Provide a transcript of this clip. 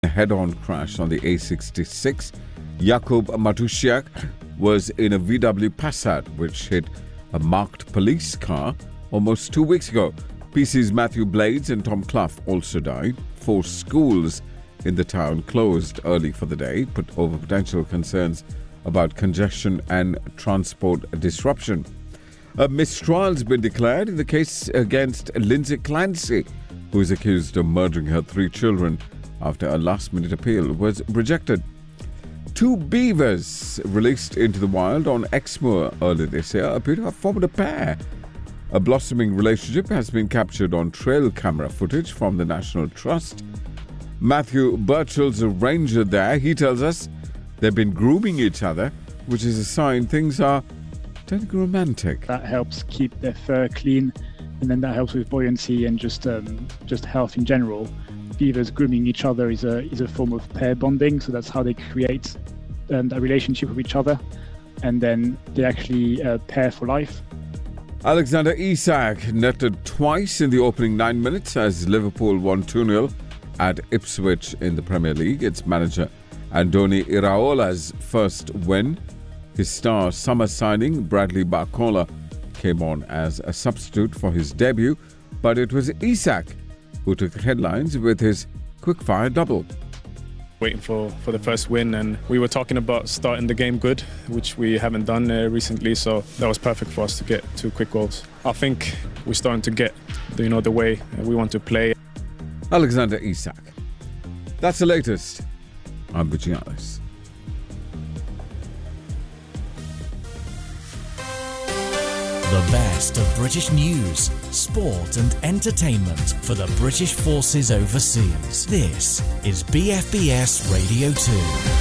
A head-on crash on the A66. Jakub Matusiak was in a VW Passat which hit a marked police car almost 2 weeks ago. PC's Matthew Blades and Tom Clough also died. 4 schools in the town closed early for the day, put over potential concerns about congestion and transport disruption. A mistrial has been declared in the case against Lindsay Clancy, who is accused of murdering her 3 children after a last-minute appeal was rejected. 2 beavers released into the wild on Exmoor earlier this year appear to have formed a pair. A blossoming relationship has been captured on trail camera footage from the National Trust. Matthew Birchall's a ranger there. He tells us they've been grooming each other, which is a sign things are turning romantic. That helps keep their fur clean, and then that helps with buoyancy and just health in general. Beavers grooming each other is a form of pair bonding, so that's how they create a relationship with each other, and then they actually pair for life. Alexander Isak netted twice in the opening 9 minutes as Liverpool won 2-0 at Ipswich in the Premier League. Its manager Andoni Iraola's first win. His star summer signing Bradley Barcola came on as a substitute for his debut, but it was Isak who took the headlines with his quick-fire double. Waiting for the first win, and we were talking about starting the game good, which we haven't done recently, so that was perfect for us to get 2 quick goals. I think we're starting to get the way we want to play. Alexander Isak. That's the latest. I'm Vijay Alice. The best of British news, sport and entertainment for the British forces overseas. This is BFBS Radio 2.